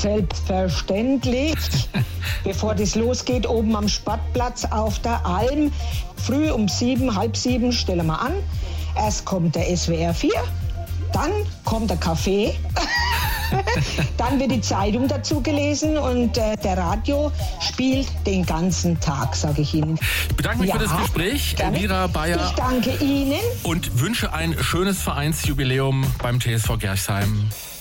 Selbstverständlich. Bevor das losgeht, oben am Sportplatz auf der Alm, früh um 7, halb 7 stellen wir an. Erst kommt der SWR 4, dann kommt der Kaffee. Dann wird die Zeitung dazu gelesen und der Radio spielt den ganzen Tag, sage ich Ihnen. Ich bedanke mich für das Gespräch, Elvira Bayer. Ich danke Ihnen. Und wünsche ein schönes Vereinsjubiläum beim TSV Gerchsheim.